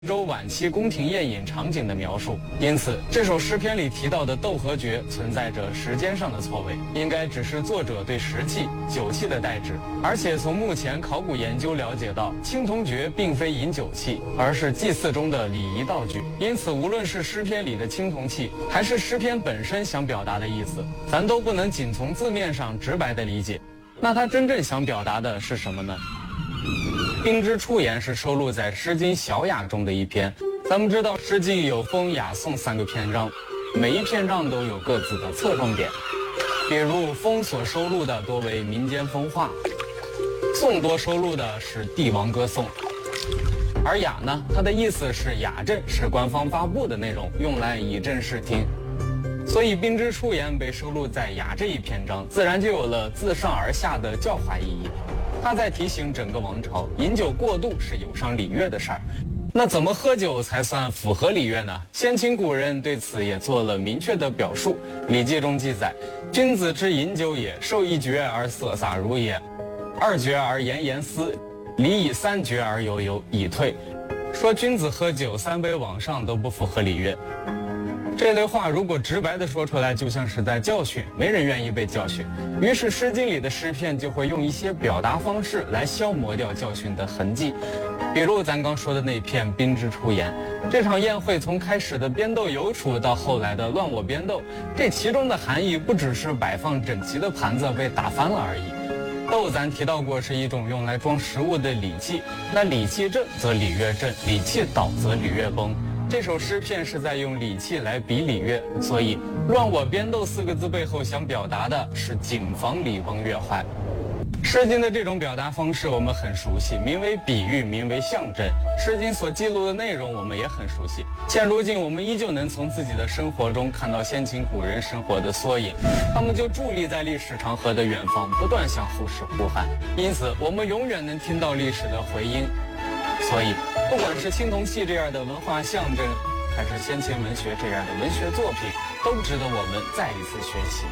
周晚期宫廷宴饮场景的描述，因此这首诗篇里提到的斗和爵存在着时间上的错位，应该只是作者对食器、酒器的代指。而且从目前考古研究了解到，青铜爵并非饮酒器，而是祭祀中的礼仪道具。因此，无论是诗篇里的青铜器，还是诗篇本身想表达的意思，咱都不能仅从字面上直白的理解。那他真正想表达的是什么呢？冰之出言是收录在《诗经·小雅》中的一篇。咱们知道，《诗经》有风、雅、颂3个篇章，每一篇章都有各自的侧重点。比如，风所收录的多为民间风化，颂多收录的是帝王歌颂，而雅呢，它的意思是雅正，是官方发布的内容，用来以正视听。所以，冰之出言被收录在雅这一篇章，自然就有了自上而下的教化意义。他在提醒整个王朝，饮酒过度是有伤礼乐的事儿。那怎么喝酒才算符合礼乐呢？先秦古人对此也做了明确的表述。《礼记》中记载：“君子之饮酒也，受1爵而色洒如也，2爵而言言思，礼以3爵而犹犹以退。”说君子喝酒3杯往上都不符合礼乐。这类话如果直白地说出来，就像是在教训，没人愿意被教训。于是《诗经》里的诗篇就会用一些表达方式来消磨掉教训的痕迹。比如咱刚说的那篇《宾之出言》，这场宴会从开始的边斗有处到后来的乱我边斗，这其中的含义不只是摆放整齐的盘子被打翻了而已。斗咱提到过是一种用来装食物的礼器，那礼器正则礼乐正，礼器倒则礼乐崩。这首诗篇是在用礼器来比礼乐，所以“乱我边斗”4个字背后想表达的是谨防礼崩乐坏。《诗经》的这种表达方式我们很熟悉，名为比喻，名为象征。《诗经》所记录的内容我们也很熟悉。现如今我们依旧能从自己的生活中看到先秦古人生活的缩影，他们就伫立在历史长河的远方，不断向后世呼喊。因此，我们永远能听到历史的回音。所以，不管是青铜器这样的文化象征，还是先秦文学这样的文学作品，都值得我们再一次学习。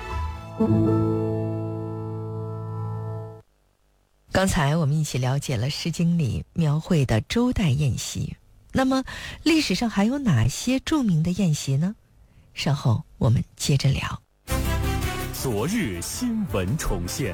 刚才我们一起了解了《诗经》里描绘的周代宴席，那么历史上还有哪些著名的宴席呢？稍后我们接着聊。 昨日新闻重现。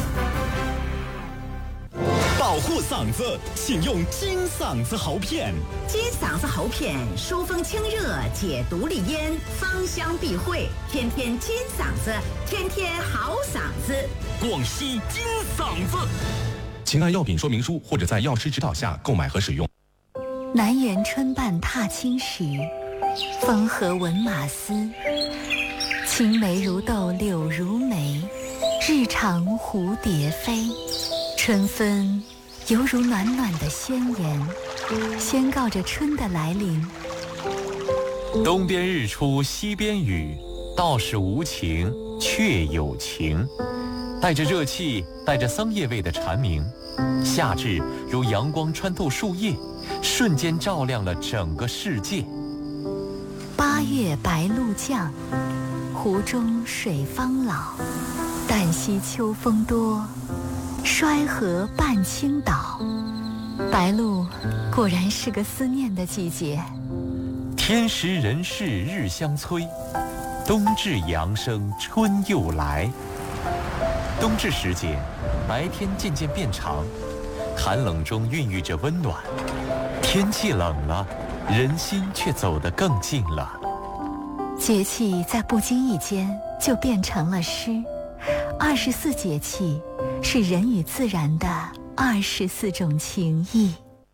保护嗓子，请用金嗓子喉片。 金嗓子喉片疏风清热，解毒利咽，芳香避秽，天天金嗓子，天天好嗓子。 广西金嗓子。 请按药品说明书或者在药师指导下购买和使用。 南园春半踏青时，风和闻马嘶。青梅如豆柳如眉，日长蝴蝶飞。春分犹如暖暖的宣言，宣告着春的来临。 东边日出西边雨，道是无晴却有晴。带着热气，带着桑叶味的蝉鸣，夏至如阳光穿透树叶，瞬间照亮了整个世界。 8月白露降，湖中水方老。旦夕秋风多，衰河半倾倒。白露果然是个思念的季节。 天时人事日相催，冬至阳生春又来。冬至时节，白天渐渐变长，寒冷中孕育着温暖。天气冷了，人心却走得更近了。 节气在不经意间就变成了诗。24节气是人与自然的24种情谊。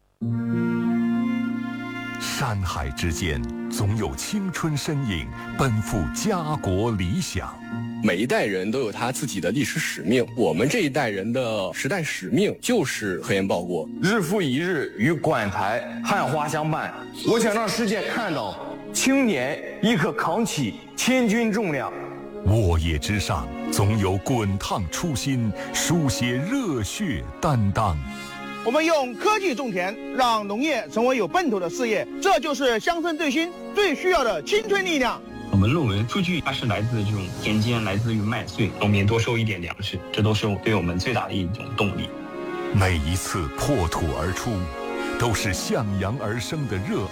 山海之间，总有青春身影奔赴家国理想。 每一代人都有他自己的历史使命，我们这一代人的时代使命就是科研报国。 日复一日与馆台汉花相伴，我想让世界看到青年亦可扛起千钧重量。 沃野之上，总有滚烫初心，书写热血担当。 我们用科技种田，让农业成为有奔头的事业，这就是乡村振兴最需要的青春力量。 我们论文数据它是来自这种田间，来自于麦穗，农民多收一点粮食，这都是对我们最大的一种动力。 每一次破土而出， 都是向阳而生的热